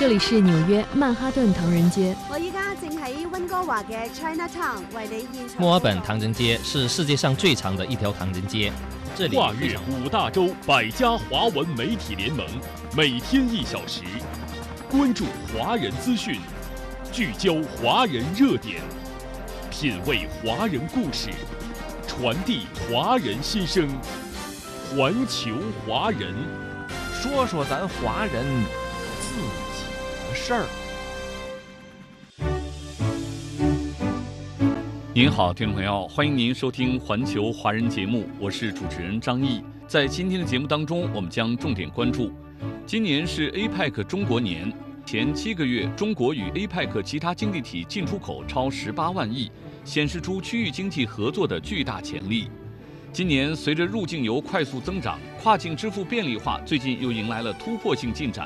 这里是纽约曼哈顿唐人街。 我依家正喺温哥華嘅 Chinatown 為你現場。 墨爾本唐人街是世界上最长的一条唐人街，这里跨越5大洲100家华文媒体联盟，每天1小时，关注华人资讯，聚焦华人热点，品味华人故事，传递华人心声，环球华人， 说说咱华人自己的事儿。 您好，听众朋友，欢迎您收听环球华人节目，我是主持人张毅。在今天的节目当中，我们将重点关注，今年是 APEC 中国年，前7个月，中国与 APEC 其他经济体进出口超18万亿，显示出区域经济合作的巨大潜力。今年随着入境游快速增长，跨境支付便利化最近又迎来了突破性进展。